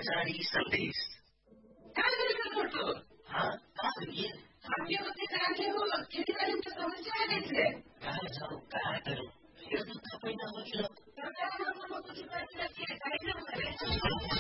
जारी संदेश कहाँ गएको छोटो कहाँ गए के होते जाने हो खेतीबारी में समस्या आ गई है कहाँ जाऊँ कहाँ करूँ फिर तो तपाईँ नहोस् सरकारले कुछ गरिरहेको छैन